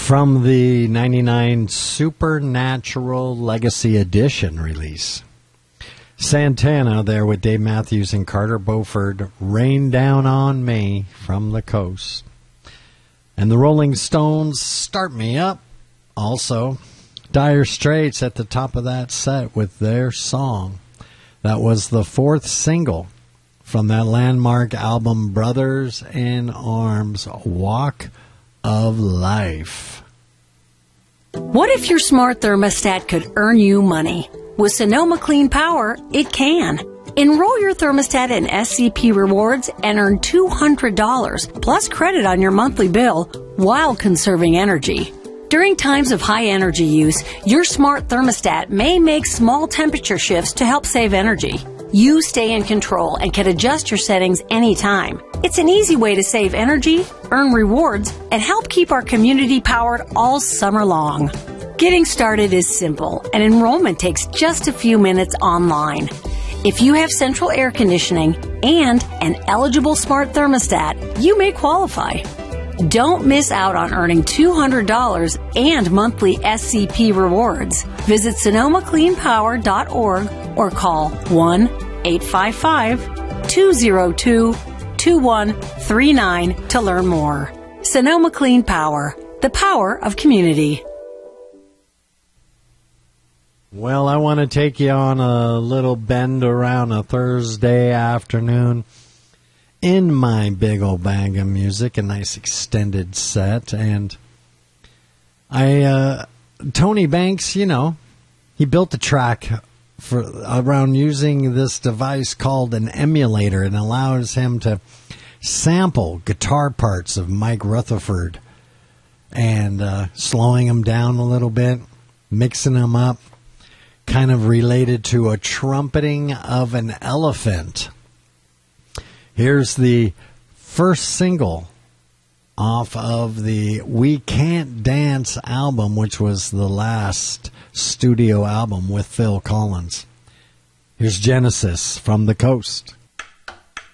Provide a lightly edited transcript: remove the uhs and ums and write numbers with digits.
from the 99 Supernatural Legacy Edition release. Santana there with Dave Matthews and Carter Beauford, Rain Down on Me from the Coast. And the Rolling Stones, Start Me Up. Also, Dire Straits at the top of that set with their song. That was the fourth single from that landmark album, Brothers in Arms, Walk of Life. What if your smart thermostat could earn you money? With Sonoma Clean Power, it can. Enroll your thermostat in SCP Rewards and earn $200 plus credit on your monthly bill while conserving energy. During times of high energy use, your smart thermostat may make small temperature shifts to help save energy. You stay in control and can adjust your settings anytime. It's an easy way to save energy, earn rewards, and help keep our community powered all summer long. Getting started is simple, and enrollment takes just a few minutes online. If you have central air conditioning and an eligible smart thermostat, you may qualify. Don't miss out on earning $200 and monthly SCP rewards. Visit SonomaCleanPower.org or call 1-855-202-2139 to learn more. Sonoma Clean Power, the power of community. Well, I want to take you on a little bend around a Thursday afternoon in my big old bag of music, a nice extended set. And Tony Banks, he built a track around using this device called an emulator, and allows him to sample guitar parts of Mike Rutherford and slowing them down a little bit, mixing them up, kind of related to a trumpeting of an elephant. Here's the first single off of the We Can't Dance album, which was the last studio album with Phil Collins. Here's Genesis from the Coast.